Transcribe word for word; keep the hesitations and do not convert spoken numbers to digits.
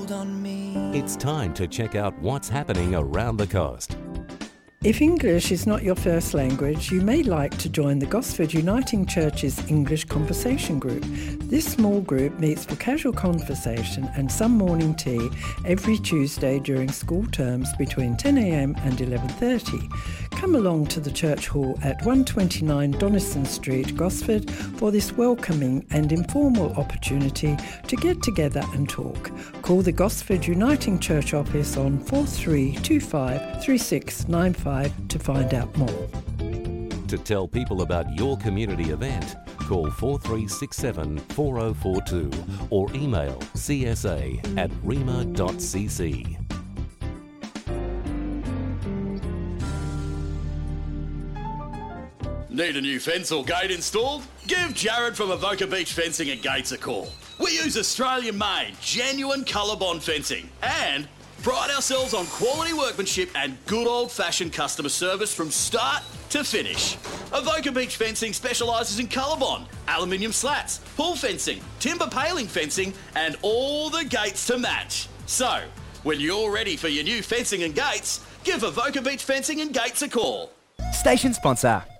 hold on me. It's time to check out what's happening around the coast. If English is not your first language, you may like to join the Gosford Uniting Church's English Conversation Group. This small group meets for casual conversation and some morning tea every Tuesday during school terms between ten a m and eleven thirty. Come along to the church hall at one twenty-nine Donniston Street, Gosford, for this welcoming and informal opportunity to get together and talk. Call the Gosford Uniting Church office on four three two five three six nine five to find out more. To tell people about your community event, call four three six seven four oh four two or email c s a at rema dot c c. Need a new fence or gate installed? Give Jared from Avoca Beach Fencing and Gates a call. We use Australian-made, genuine Colorbond fencing and pride ourselves on quality workmanship and good old-fashioned customer service from start to finish. Avoca Beach Fencing specialises in Colorbond, aluminium slats, pull fencing, timber paling fencing and all the gates to match. So, when you're ready for your new fencing and gates, give Avoca Beach Fencing and Gates a call. Station sponsor.